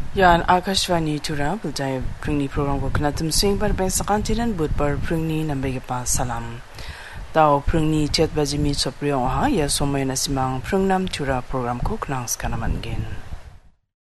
Yan Akashvani Tura Bultai Pringni program ko kanatum swing par ben sakantiran but par Pringni nambay pa salam. Tao Pringni chat bajimi sopriyo ha ya somay nasimang Pringnam Tura program ko knangs kanaman gen.